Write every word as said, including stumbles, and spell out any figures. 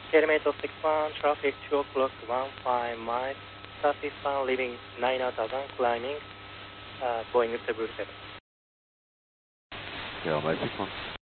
Telemeter six one, traffic two o'clock, one five miles, Southeast one, leaving nine thousand, climbing, uh, Boeing seven seven. Yeah, my six one.